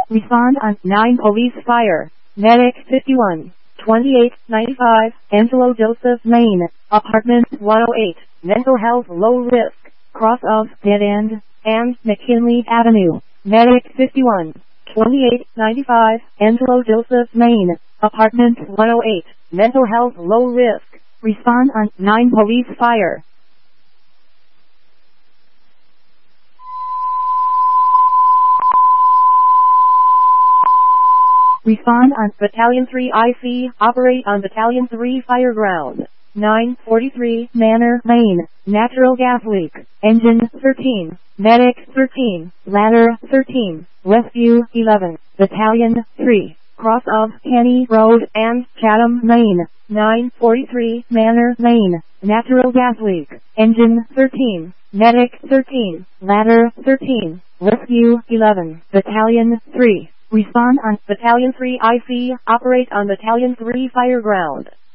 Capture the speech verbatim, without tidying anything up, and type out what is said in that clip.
Respond on nine Police Fire. Medic fifty-one, twenty-eight ninety-five, Angelo Joseph Lane, Apartment one oh eight, Mental Health Low Risk, cross of Dead End, and McKinley Avenue. Medic fifty-one, twenty-eight ninety-five, Angelo Joseph Lane, Apartment one oh eight, Mental Health Low Risk. Respond on nine Police Fire. Respond on Battalion three I C, operate on Battalion three Fireground. nine forty-three Manor Lane, natural gas leak, engine thirteen, medic thirteen, ladder thirteen, rescue eleven, Battalion three, cross of Kenny Road and Chatham Lane, nine forty-three Manor Lane, natural gas leak, engine thirteen, medic thirteen, ladder thirteen, rescue eleven, Battalion three. Respond on Battalion three I C, operate on Battalion three Fireground.